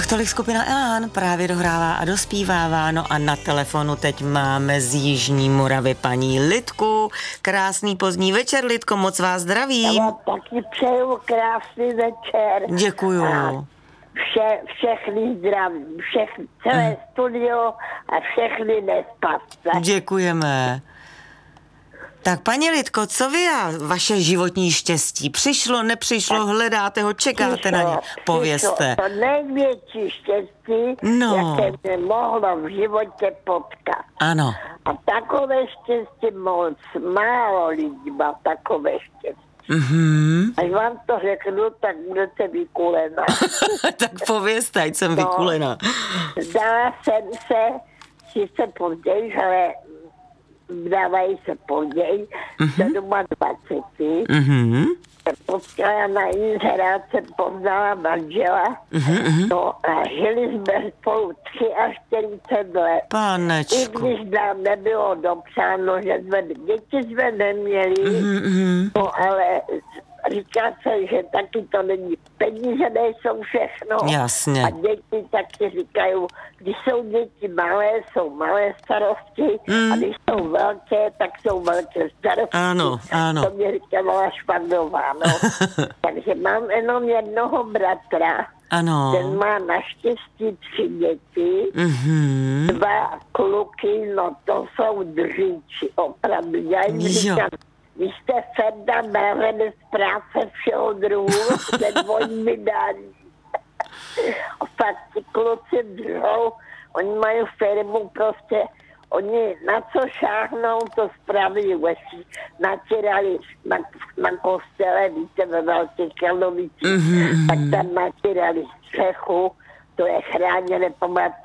tolik skupina Elán právě dohrává a dospívává. No a na telefonu teď máme z Jižní Moravy paní Lidku. Krásný pozdní večer, Lidko, moc vás zdravím. Já taky přeju krásný večer. Děkuju. Všechny zdravím, celé studio a všechny nespasce. Děkujeme. Tak paní Lidko, co vy a vaše životní štěstí? Přišlo, nepřišlo, hledáte ho, čekáte na ně? Povězte. To největší štěstí, jaké mě mohlo v životě potkat. Ano. A takové štěstí moc málo lidí má takové štěstí. Mm-hmm. Až vám to řeknu, tak budete vykulena. Tak povězte, ať jsem vykulena. Zdala jsem se, sice později, ale dávají se později, 27. Mm-hmm. Potkala na inzerát, jsem poznala manžela. No a žili jsme spolu 43 let. Panečku. I když nám nebylo dopsáno, že děti jsme neměli, no ale říká se, že taky to není, peníze nejsou všechno. Jasně. A děti taky říkají, když jsou děti malé, jsou malé starosti, a když jsou velké, tak jsou velké starosti. Ano, ano. To mě říkala Švandová, no. Takže mám jenom jednoho bratra. Ano. Ten má naštěstí 3 děti, 2 kluky, no to jsou držíči, opravdu. Já jim říkám, vy jste Ferda Mravene z práce všeho druhu, ten dvojím vydání. A fakt ti kluci držou, oni mají firmu prostě, oni na co šáhnou, to spraví lesí. Natírali na kostele, víte, ve Velkých Karlovicích, tak tam natírali střechu, to je chráněné památky